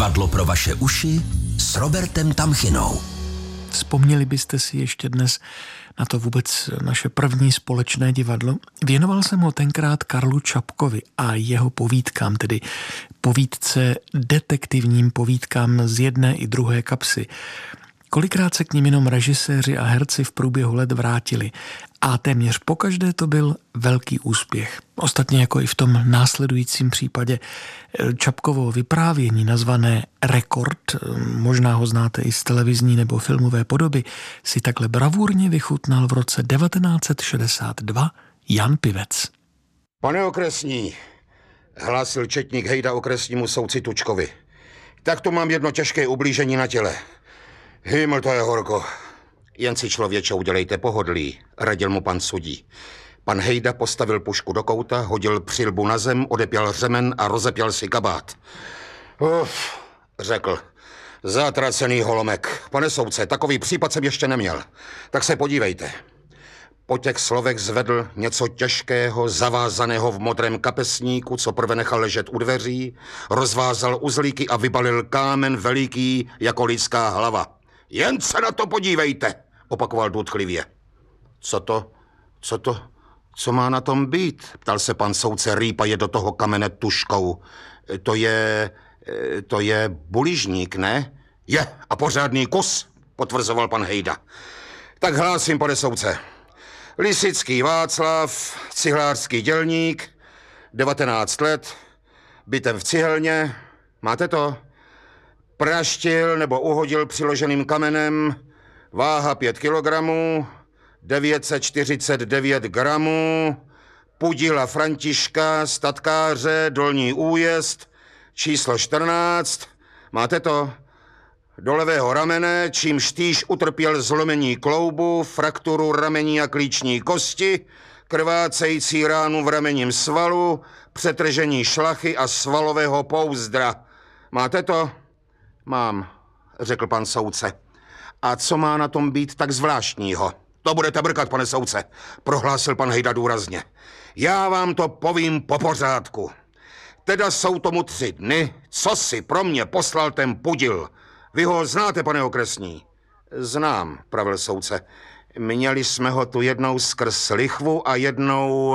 Divadlo pro vaše uši s Robertem Tamchinou. Vzpomněli byste si ještě dnes na to vůbec naše první společné divadlo? Věnoval jsem ho tenkrát Karlu Čapkovi a jeho povídkám, tedy povídce detektivním povídkám z jedné i druhé kapsy. Kolikrát se k nim jenom režiséři a herci v průběhu let vrátili a téměř pokaždé to byl velký úspěch. Ostatně jako i v tom následujícím případě Čapkovo vyprávění nazvané Rekord, možná ho znáte i z televizní nebo filmové podoby, si takhle bravurně vychutnal v roce 1962 Jan Pivec. Pane okresní, hlásil četník Hejda okresnímu soudci Tučkovi. Tak tu mám jedno těžké ublížení na těle. Hyml, to je horko. Jen si člověče udělejte pohodlí, radil mu pan sudí. Pan Hejda postavil pušku do kouta, hodil přilbu na zem, odepěl řemen a rozepěl si kabát. Řekl. Zatracený holomek. Pane soudce, takový případ jsem ještě neměl. Tak se podívejte. Po těch slovech zvedl něco těžkého, zavázaného v modrém kapesníku, co prve nechal ležet u dveří, rozvázal uzlíky a vybalil kámen veliký jako lidská hlava. Jen se na to podívejte, opakoval důtklivě. Co má na tom být? Ptal se pan soudce, rýpaje do toho kamene tužkou. To je buližník, ne? Je, a pořádný kus, potvrzoval pan Hejda. Tak hlásím, pane soudce. Lisický Václav, cihlářský dělník, 19 let, bytem v cihelně, máte to? Praštil nebo uhodil přiloženým kamenem, váha 5 kilogramů, 949 gramů, Pudila Františka, statkáře, Dolní Újezd, číslo 14, máte to? Do levého ramene, čímž týž utrpěl zlomení kloubu, frakturu ramení a klíční kosti, krvácející ránu v ramenním svalu, přetržení šlachy a svalového pouzdra. Máte to? Mám, řekl pan soudce. A co má na tom být tak zvláštního? To budete brkat, pane soudce, prohlásil pan Hejda důrazně. Já vám to povím po pořádku. Teda jsou tomu 3 dny, co si pro mě poslal ten Pudil. Vy ho znáte, pane okresní? Znám, pravil soudce. Měli jsme ho tu jednou skrz lichvu a jednou...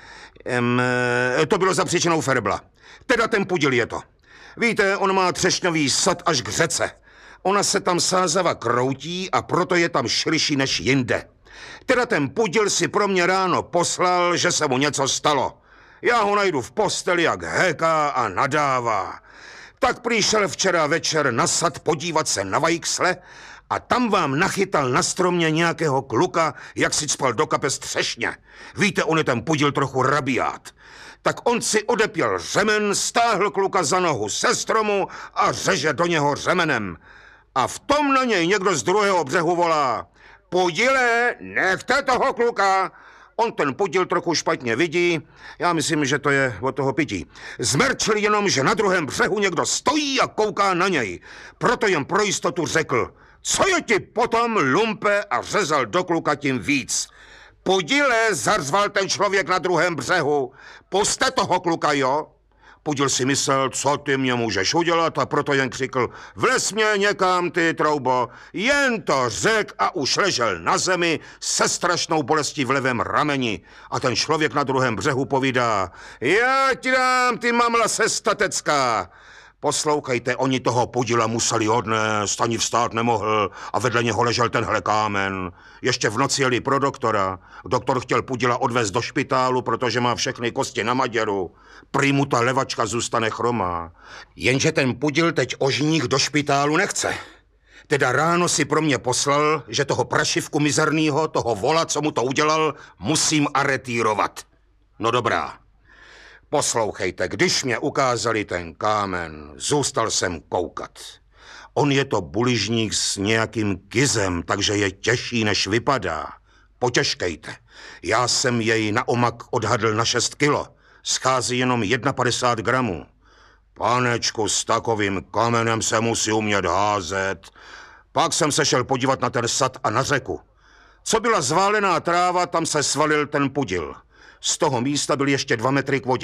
to bylo za příčinou ferbla. Teda ten Pudil je to. Víte, on má třešňový sad až k řece. Ona se tam sázava kroutí a proto je tam širší než jinde. Teda ten Pudil si pro mě ráno poslal, že se mu něco stalo. Já ho najdu v posteli, jak héká a nadává. Tak přišel včera večer na sad podívat se na vajksle a tam vám nachytal na stromě nějakého kluka, jak si cpal do kapes třešně. Víte, on je ten Pudil trochu rabiát. Tak on si odepěl řemen, stáhl kluka za nohu se stromu a řeže do něho řemenem. A v tom na něj někdo z druhého břehu volá: Pudile, nechte toho kluka. On ten Pudil trochu špatně vidí, já myslím, že to je od toho pití. Zmerčil jenom, že na druhém břehu někdo stojí a kouká na něj. Proto jen pro jistotu řekl: co je ti potom, lumpe, a řezal do kluka tím víc. Pudile, zařval ten člověk na druhém břehu, puste toho kluka, jo? Pudil si myslel, co ty mě můžeš udělat, a proto jen křikl: vlez mě někam, ty troubo. Jen to řek a už ležel na zemi se strašnou bolestí v levém rameni. A ten člověk na druhém břehu povídá: já ti dám, ty mamla sestatecká. Poslouchejte, oni toho Pudila museli odnést, ani vstát nemohl a vedle něho ležel tenhle kámen. Ještě v noci jeli pro doktora. Doktor chtěl Pudila odvést do špitálu, protože má všechny kosti na maděru. Prý mu ta levačka zůstane chromá. Jenže ten Pudil teď ožních do špitálu nechce. Teda ráno si pro mě poslal, že toho prašivku mizernýho, toho vola, co mu to udělal, musím aretírovat. No dobrá. Poslouchejte, když mě ukázali ten kámen, zůstal jsem koukat. On je to buližník s nějakým kizem, takže je těžší, než vypadá. Potěžkejte. Já jsem jej na omak odhadl na 6 kilo. Schází jenom 51 gramů. Panečku, s takovým kamenem se musí umět házet. Pak jsem se šel podívat na ten sad a na řeku. Co byla zválená tráva, tam se svalil ten Pudil. Z toho místa byl ještě 2 metry k vodě.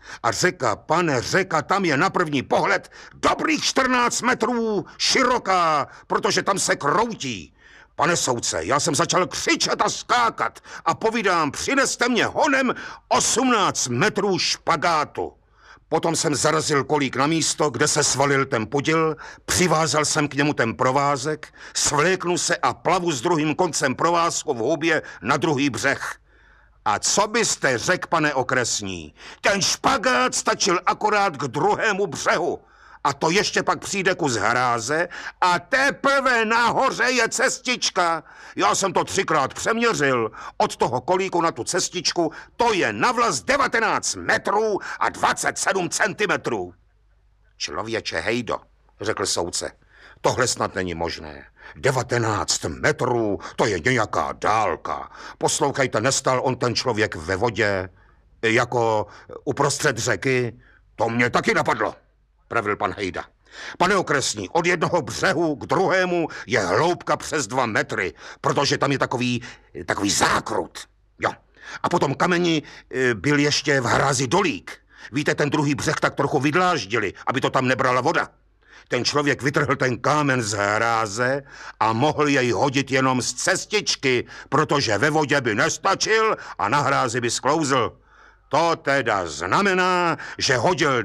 A řeka, pane, řeka tam je na první pohled dobrých 14 metrů široká, protože tam se kroutí. Pane soudce, já jsem začal křičet a skákat a povídám, přineste mě honem 18 metrů špagátu. Potom jsem zarazil kolík na místo, kde se svalil ten podil, přivázal jsem k němu ten provázek, svléknu se a plavu s druhým koncem provázku v houbě na druhý břeh. A co byste řekl, pane okresní? Ten špagát stačil akorát k druhému břehu. A to ještě pak přijde kus hráze a teprve nahoře je cestička. Já jsem to 3krát přeměřil. Od toho kolíku na tu cestičku to je navlas 19 metrů a 27 centimetrů. Člověče Hejdo, řekl soudce, tohle snad není možné. 19 metrů, to je nějaká dálka. Poslouchejte, nestal on ten člověk ve vodě, jako uprostřed řeky? To mě taky napadlo, pravil pan Hejda. Pane okresní, od jednoho břehu k druhému je hloubka přes 2 metry, protože tam je takový zákrut. Jo. A potom kameni byl ještě v hrázi dolík. Víte, ten druhý břeh tak trochu vydláždili, aby to tam nebrala voda. Ten člověk vytrhl ten kámen z hráze a mohl jej hodit jenom z cestičky, protože ve vodě by nestačil a na hrázi by sklouzl. To teda znamená, že hodil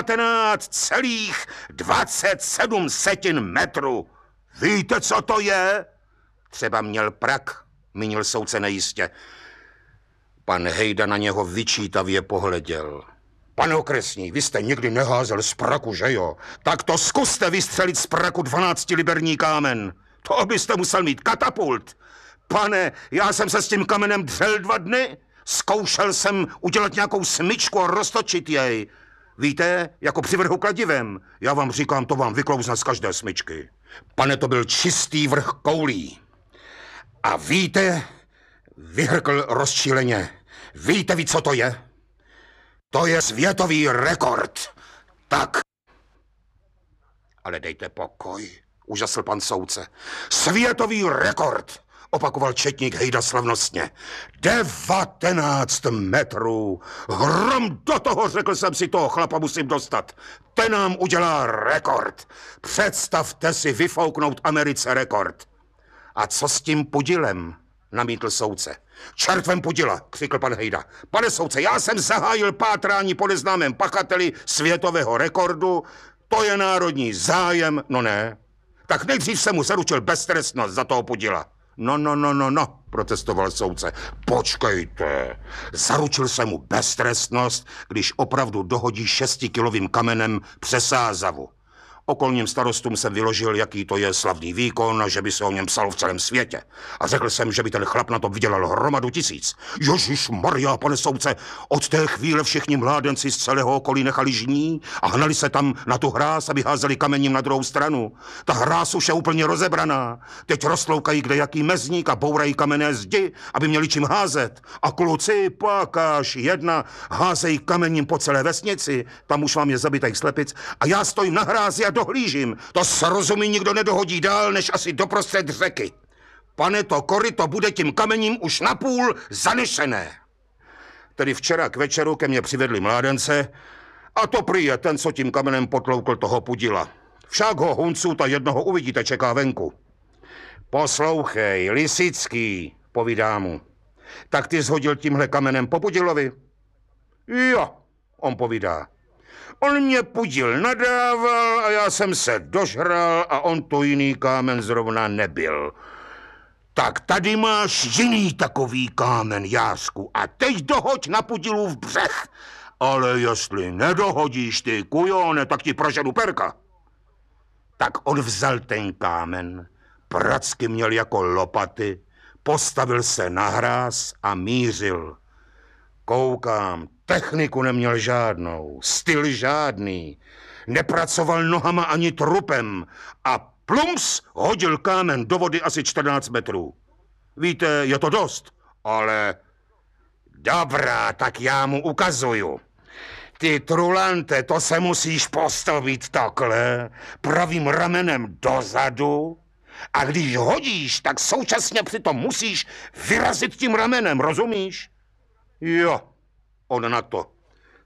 19,27 metru. Víte, co to je? Třeba měl prak, mínil soudce nejistě. Pan Hejda na něho vyčítavě pohleděl. Pane okresní, vy jste nikdy neházel z praku, že jo? Tak to zkuste vystřelit z praku 12liberní kámen. To byste musel mít katapult. Pane, já jsem se s tím kamenem dřel 2 dny. Zkoušel jsem udělat nějakou smyčku a roztočit jej. Víte, jako při vrhu kladivem. Já vám říkám, to vám vyklouzne z každé smyčky. Pane, to byl čistý vrch koulí. A víte, vyhrkl rozčíleně, víte vy, co to je? To je světový rekord. Tak. Ale dejte pokoj, užasl pan soudce. Světový rekord, opakoval četník Hejda slavnostně. 19 metrů. Hrom do toho, řekl jsem si, toho chlapa musím dostat. Ten nám udělá rekord. Představte si vyfouknout Americe rekord. A co s tím podilem? Namítl soudce. Čertvem podila, křikl pan Hejda. Pane soudce, já jsem zahájil pátrání po neznámém pachateli světového rekordu. To je národní zájem, no ne. Tak nejdřív jsem mu zaručil beztrestnost za toho podila. No, protestoval soudce. Počkejte, zaručil jsem mu beztrestnost, když opravdu dohodí 6kilovým kamenem přes Sázavu. Okolním starostům jsem vyložil, jaký to je slavný výkon a že by se o něm psalo v celém světě. A řekl jsem, že by ten chlap na to vydělal hromadu tisíc. Ježišmarja, pane soudce, od té chvíle všichni mládenci z celého okolí nechali žní a hnali se tam na tu hráz, aby házeli kamením na druhou stranu. Ta hráz už je úplně rozebraná. Teď roztloukají kdejaký mezník a bourají kamenné zdi, aby měli čím házet. A kluci, pakáž jedna, házejí kamením po celé vesnici. Tam už mám je zabitých slepic a já stojím na hrázi a dohlížím. To srozumí nikdo nedohodí dál, než asi doprostřed řeky. Pane, to koryto bude tím kamením už napůl zanešené. Tedy včera k večeru ke mně přivedli mládence a to prý je ten, co tím kamenem potloukl toho pudila. Však ho Huncuta jednoho uvidíte, čeká venku. Poslouchej, Lisický, povídá mu. Tak ty shodil tímhle kamenem po pudilovi? Jo, on povídá. On mě pudil nadával a já jsem se dožral a on to jiný kámen zrovna nebyl. Tak tady máš jiný takový kámen, Jářku, a teď dohoď na Pudilův břeh. Ale jestli nedohodíš ty kujone, tak ti proženu perka. Tak on vzal ten kámen, pracky měl jako lopaty, postavil se na hráz a mířil. Koukám, techniku neměl žádnou, styl žádný, nepracoval nohama ani trupem a plums hodil kámen do vody asi 14 metrů. Víte, je to dost, ale dobrá, tak já mu ukazuju. Ty trulante, to se musíš postavit takhle, pravým ramenem dozadu a když hodíš, tak současně přitom musíš vyrazit tím ramenem, rozumíš? Jo, on na to.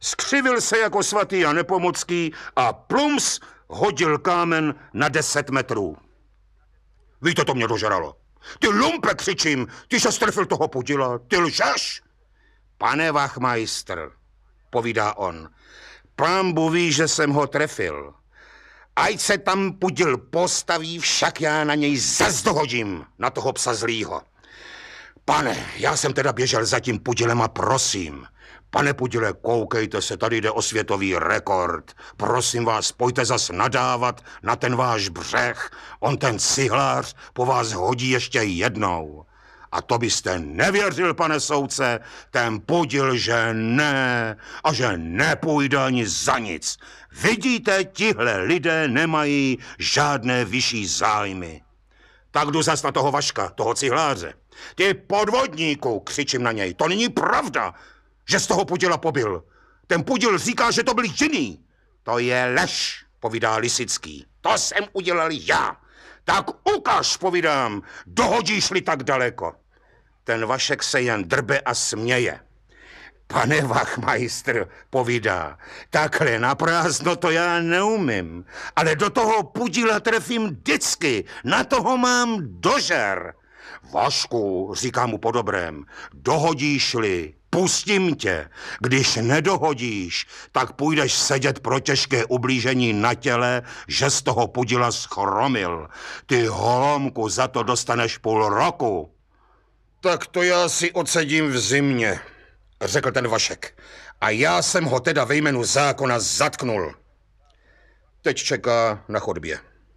skřivil se jako svatý a Nepomucký a plums hodil kámen na 10 metrů. Víte, to mě dožralo. Ty lumpe, křičím, ty se strefil toho Pudila, ty lžeš? Pane Wachmeister, povídá on, pánbu ví, že jsem ho trefil. Ať se tam Pudil postaví, však já na něj zas dohodím, na toho psa zlýho. Pane, já jsem teda běžel za tím Pudilem a prosím, pane Pudile, koukejte se, tady jde o světový rekord. Prosím vás, pojďte zas nadávat na ten váš břeh. On ten cihlář po vás hodí ještě jednou. A to byste nevěřil, pane soudce, ten Pudil, že ne a že nepůjde ani za nic. Vidíte, tihle lidé nemají žádné vyšší zájmy. Tak jdu zas na toho Vaška, toho cihláře. Ty podvodníku, křičím na něj, to není pravda, že z toho Pudila pobil. Ten Pudil říká, že to byl jiný. To je lež, povídá Lisický. To jsem udělal já. Tak ukaž, povídám, dohodíš-li tak daleko. Ten Vašek se jen drbe a směje. Pane Wachmeister, povídá, takhle naprázdno to já neumím, ale do toho Pudila trefím vždycky, na toho mám dožer. Vašku, říká mu po dobrém, dohodíš-li, pustím tě. Když nedohodíš, tak půjdeš sedět pro těžké ublížení na těle, že z toho Pudila schromil. Ty holomku, za to dostaneš půl roku. Tak to já si odsedím v zimě, řekl ten Vašek. A já jsem ho teda ve jménu zákona zatknul. Teď čeká na chodbě.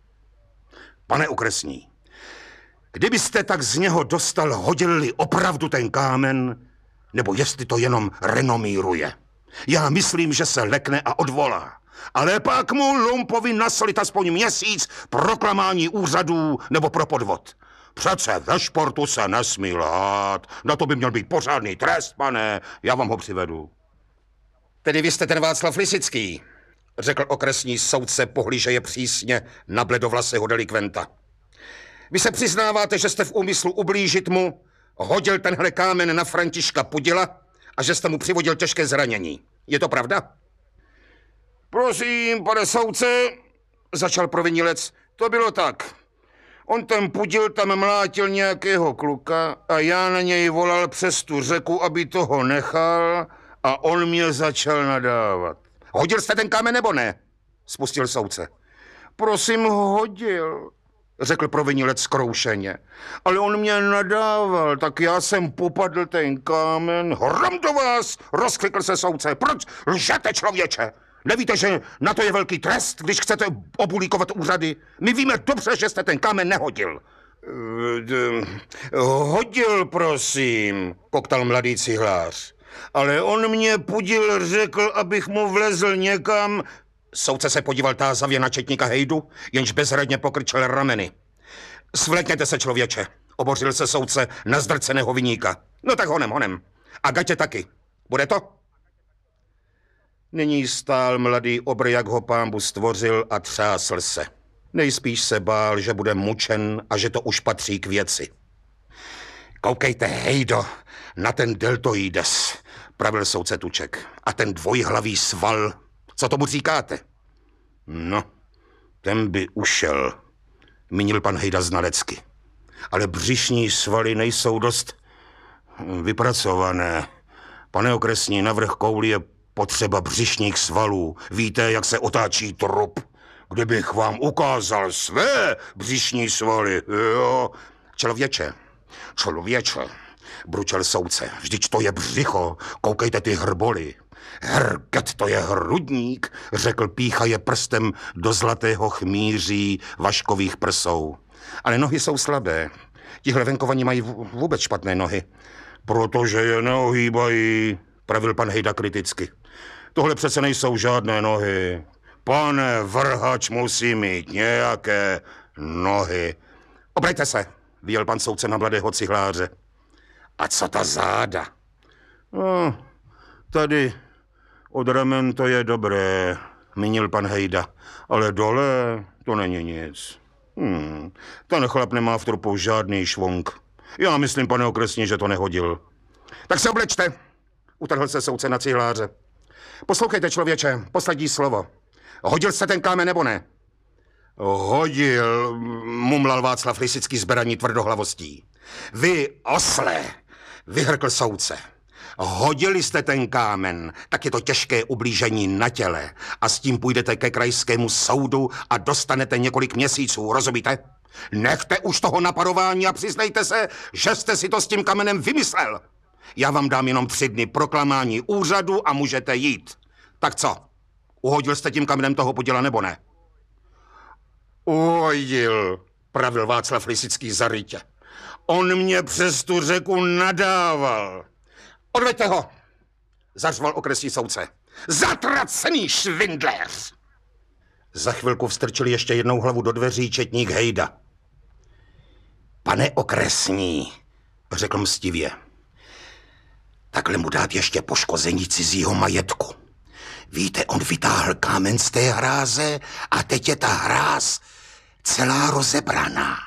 Pane okresní, kdybyste tak z něho dostal, hodil-li opravdu ten kámen, nebo jestli to jenom renomíruje. Já myslím, že se lekne a odvolá. Ale pak mu lumpovi naslit aspoň měsíc proklamání úřadů nebo pro podvod. Přece ve športu se nesmí lhát. Na to by měl být pořádný trest, pane. Já vám ho přivedu. Tedy vy jste ten Václav Lisický, řekl okresní soudce, pohlížeje přísně na bledovlasého delikventa. Vy se přiznáváte, že jste v úmyslu ublížit mu, hodil tenhle kámen na Františka Pudila a že jste mu přivodil těžké zranění. Je to pravda? Prosím, pane soudce, začal provinilec, to bylo tak. On ten Pudil tam mlátil nějakého kluka a já na něj volal přes tu řeku, aby toho nechal a on mě začal nadávat. Hodil jste ten kámen nebo ne? Spustil soudce. Prosím, hodil, řekl provinilec zkroušeně. Ale on mě nadával, tak já jsem popadl ten kámen. Hrom do vás, rozklikl se soudce. Proč lžete, člověče? Nevíte, že na to je velký trest, když chcete obulíkovat úřady? My víme dobře, že jste ten kámen nehodil. Hodil, prosím, koktal mladý cihlář. Ale on mě Pudil řekl, abych mu vlezl někam. Soudce se podíval tázavě na četníka Hejdu, jenž bezradně pokrčil rameny. Svlékněte se, člověče, obořil se soudce na zdrceného viníka. No tak honem. A gatě taky. Bude to? Nyní stál mladý obr, jak ho pánbu stvořil, a třásl se. Nejspíš se bál, že bude mučen a že to už patří k věci. Koukejte, Hejdo, na ten deltoides, pravil soudce Tuček. A ten dvojhlavý sval, co tomu říkáte? No, ten by ušel, mínil pan Hejda znalecky. Ale břišní svaly nejsou dost vypracované. Pane okresní, navrch kouli je potřeba břišních svalů. Víte, jak se otáčí trup? Kdybych vám ukázal své břišní svaly, jo. Člověče, bručel soudce, vždyť to je břicho, koukejte ty hrboly. Herget, to je hrudník, řekl píchaje prstem do zlatého chmíří Vaškových prsou. Ale nohy jsou slabé. Tihle venkovaní mají vůbec špatné nohy. Protože je neohýbají, pravil pan Hejda kriticky. Tohle přece nejsou žádné nohy. Pane vrhač musí mít nějaké nohy. Obrejte se, vyjel pan soudce na mladého cihláře. A co ta záda? No, tady od ramen to je dobré, mínil pan Hejda, ale dole to není nic. Ten chlap nemá v trupu žádný švunk. Já myslím, pane okresní, že to nehodil. Tak se oblečte, utrhl se soudce na cihláře. Poslouchejte, člověče, poslední slovo. Hodil jste ten kámen nebo ne? Hodil, mumlal Václav Lisický zberaní tvrdohlavostí. Vy, osle, vyhrkl soudce. Hodili jste ten kámen, tak je to těžké ublížení na těle a s tím půjdete ke krajskému soudu a dostanete několik měsíců, rozumíte? Nechte už toho naparování a přiznejte se, že jste si to s tím kamenem vymyslel. Já vám dám jenom 3 dny proklamání úřadu a můžete jít. Tak co? Uhodil jste tím kamenem toho Podila nebo ne? Uhodil, pravil Václav Lisický zarytě. On mě přes tu řeku nadával. Odveďte ho, zařval okresní soudce. Zatracený švindléř! Za chvilku vstrčil ještě jednou hlavu do dveří četník Hejda. Pane okresní, řekl mstivě, takhle mu dát ještě poškození cizího majetku. Víte, on vytáhl kámen z té hráze a teď je ta hráz celá rozebraná.